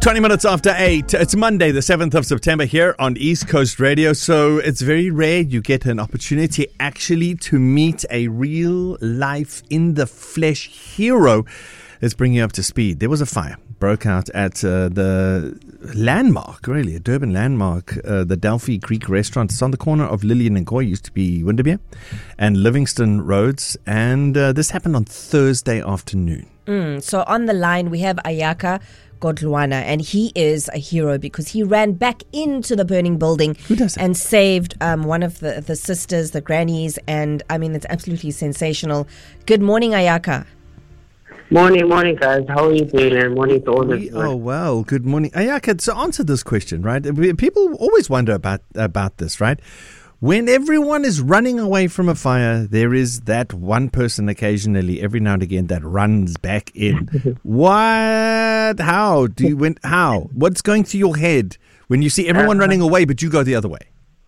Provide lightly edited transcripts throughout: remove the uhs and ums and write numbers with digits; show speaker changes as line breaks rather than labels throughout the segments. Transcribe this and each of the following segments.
20 minutes after 8. It's Monday, the 7th of September here on East Coast Radio. So it's very rare you get an opportunity actually to meet a real life in the flesh hero. Let's bring you up to speed. There was a fire broke out at the landmark, really, a Durban landmark, the Delphi Greek restaurant. It's on the corner of Lillian and Goy, used to be Windermere, and Livingston Roads. And this happened on Thursday afternoon.
So on the line, we have Ayaka Godluana, and he is a hero because he ran back into the burning building and saved one of the sisters, the grannies, and I mean, it's absolutely sensational. Good morning, Ayaka.
Morning, guys. How are you doing? And morning to all of you.
Oh, well, good morning. Ayaka, so answer this question, right? People always wonder about this, right? When everyone is running away from a fire, there is that one person occasionally, every now and again, that runs back in. What? How? How? What's going through your head when you see everyone running away, but you go the other way?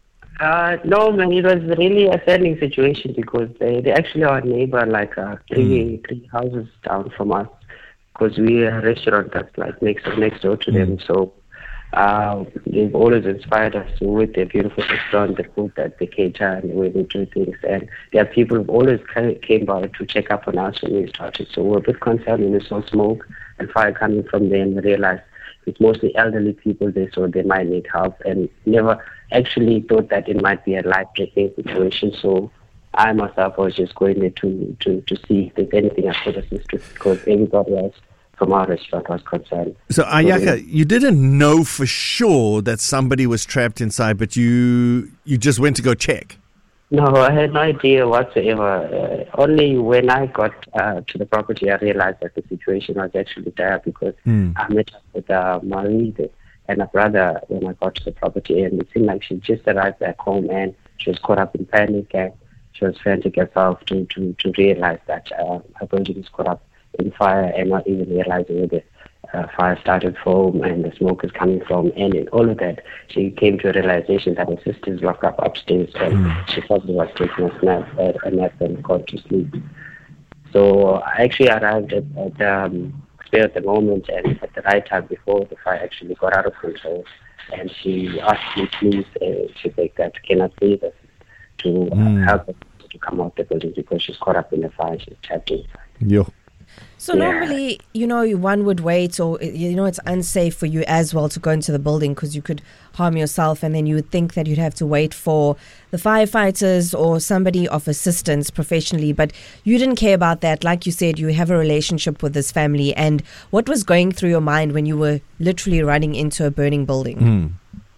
No, man, it was really a saddening situation because they actually are a neighbor, like three houses down from us, because we are a restaurant that's like next door to them. So they've always inspired us with their beautiful restaurant, the food that they cater, and the way they do things. And there are people who always came by to check up on us when we started. So we're a bit concerned when we saw smoke and fire coming from there, and we realized it's mostly elderly people there, so they might need help, and never actually thought that it might be a life-threatening situation. So I myself was just going there to see if there's anything I could assist with, because everybody else from our restaurant was concerned.
So Ayaka, you didn't know for sure that somebody was trapped inside, but you just went to go check?
No, I had no idea whatsoever. Only when I got to the property, I realized that the situation was actually dire, because I met up with Marie and her brother when I got to the property, and it seemed like she just arrived back home and she was caught up in panic, and she was frantic herself to realize that her building is caught up in fire, and not even realizing where the fire started from and the smoke is coming from. And in all of that, she came to a realization that her sister's locked up upstairs, and she probably was taking a nap and got to sleep. So I actually arrived at the moment and at the right time before the fire actually got out of control. And she asked me, please, she begged that can I please us to help her to come out the building, because she's caught up in the fire, she's trapped inside.
Yo.
So normally, one would wait, or, it's unsafe for you as well to go into the building because you could harm yourself, and then you would think that you'd have to wait for the firefighters or somebody of assistance professionally, but you didn't care about that. Like you said, you have a relationship with this family, and what was going through your mind when you were literally running into a burning building?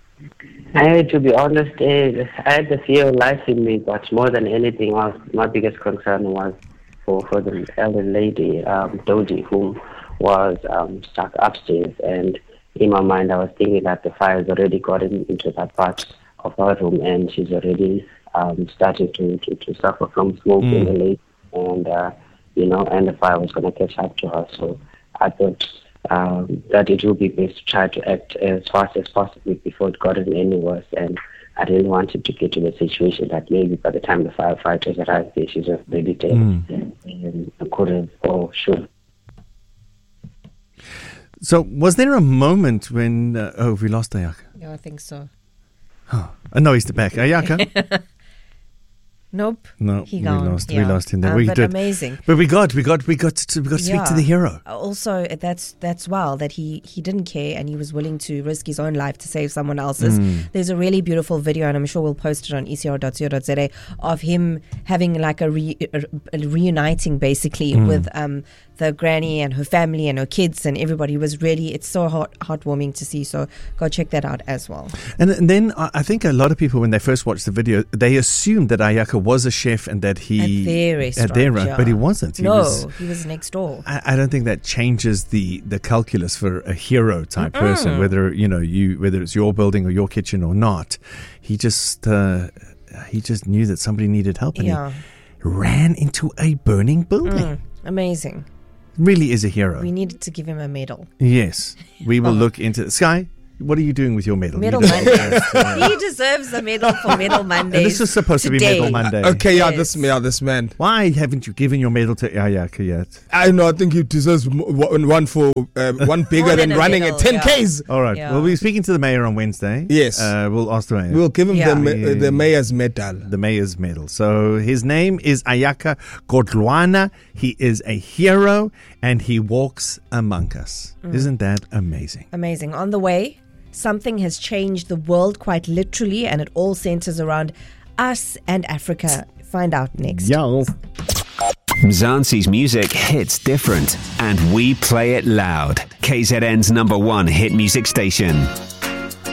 To be honest, I had the fear of life in me, but more than anything else, my biggest concern was for the elder lady, Dodi, who was stuck upstairs. And in my mind, I was thinking that the fire has already gotten into that part of her room, and she's already starting to suffer from smoke in the lake, and and the fire was going to catch up to her. So I thought that it would be best to try to act as fast as possible before it got any worse. And I didn't want it to get to the situation that maybe by the time the firefighters arrived there, she's already dead. And I couldn't, sure.
So was there a moment when... we lost Ayaka?
Yeah, I think so.
Oh, no, he's back. Ayaka?
Nope.
No,
we
lost him there.
But amazing.
But we got to speak to the hero.
Also, that's wow that he didn't care, and he was willing to risk his own life to save someone else's. There's a really beautiful video, and I'm sure we'll post it on ecr.co.za, of him having like a reuniting basically with the granny and her family and her kids and everybody. It's so heartwarming to see. So go check that out as well.
And then I think a lot of people, when they first watched the video, they assumed that Ayaka was a chef and that he...
At their restaurant,
but he wasn't. He
was next door.
I don't think that changes the calculus for a hero type person, whether it's your building or your kitchen or not. He just knew that somebody needed help, and he ran into a burning building.
Amazing.
Really is a hero.
We needed to give him a medal.
Yes. We will look into Sky. What are you doing with your medal?
Medal
You don't-
Mondays. He deserves a medal for Medal Mondays.
This is supposed to be
today.
Medal Monday.
Okay, yeah,
Yes.
this man.
Why haven't you given your medal to Ayaka yet?
I know. I think he deserves one for one bigger
More
than
than a
running
medal,
at 10Ks.
All right.
Yeah.
We'll be speaking to the mayor on Wednesday.
Yes.
We'll ask the mayor.
We'll give him
Yeah.
the mayor's medal.
The mayor's medal. So his name is Ayaka Godlwana. He is a hero and he walks among us. Isn't that amazing?
Amazing. On the way, something has changed the world quite literally, and it all centers around us and Africa. Find out next.
Yeah.
Mzansi's music hits different, and we play it loud. KZN's #1 hit music station.